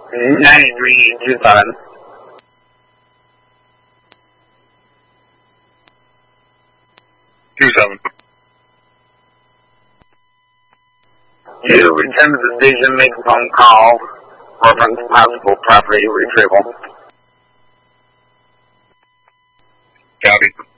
9327. 27. You return to the station, make a phone call, reference possible property retrieval. Copy.